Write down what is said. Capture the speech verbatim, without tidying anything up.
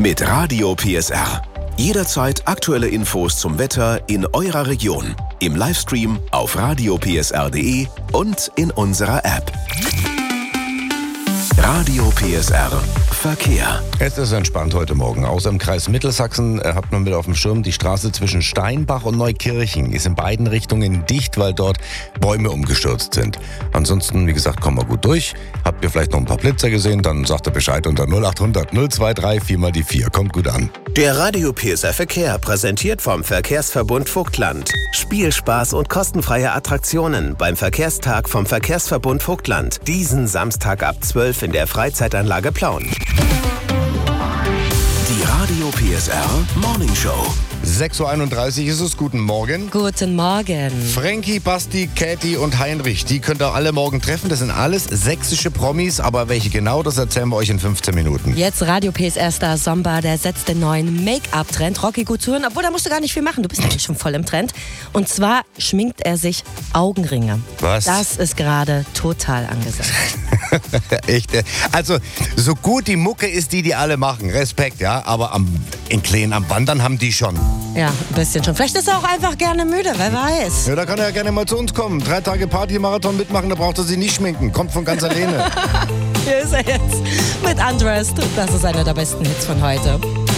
mit Radio P S R. Jederzeit aktuelle Infos zum Wetter in eurer Region. Im Livestream auf radio p s r punkt d e und in unserer App. Radio P S R Verkehr. Es ist entspannt heute Morgen. Außer im Kreis Mittelsachsen äh, hat man mit auf dem Schirm die Straße zwischen Steinbach und Neukirchen. Ist in beiden Richtungen dicht, weil dort Bäume umgestürzt sind. Ansonsten, wie gesagt, kommen wir gut durch. Habt ihr vielleicht noch ein paar Blitzer gesehen, dann sagt ihr Bescheid unter null acht hundert null zwei drei vier mal die vier. Kommt gut an. Der Radio P S R Verkehr, präsentiert vom Verkehrsverbund Vogtland. Spielspaß und kostenfreie Attraktionen beim Verkehrstag vom Verkehrsverbund Vogtland. Diesen Samstag ab zwölf in der Freizeitanlage Plauen. Die Radio P S R Morning Show. sechs Uhr einunddreißig ist es. Guten Morgen. Guten Morgen. Frankie, Basti, Katie und Heinrich, die könnt ihr alle morgen treffen. Das sind alles sächsische Promis, aber welche genau, das erzählen wir euch in fünfzehn Minuten. Jetzt Radio P S R-Star Somba, der setzt den neuen Make-up-Trend. Rocky, gut zuhören, obwohl da musst du gar nicht viel machen. Du bist nämlich schon voll im Trend. Und zwar schminkt er sich Augenringe. Was? Das ist gerade total angesagt. Echt? Also, so gut die Mucke ist, die die alle machen. Respekt, ja. Aber am, in Kleen am Wandern haben die schon. Ja, ein bisschen schon. Vielleicht ist er auch einfach gerne müde, wer weiß. Ja, da kann er ja gerne mal zu uns kommen. Drei Tage Party-Marathon mitmachen, da braucht er sich nicht schminken. Kommt von ganz alleine. Hier ist er jetzt mit Undressed. Das ist einer der besten Hits von heute.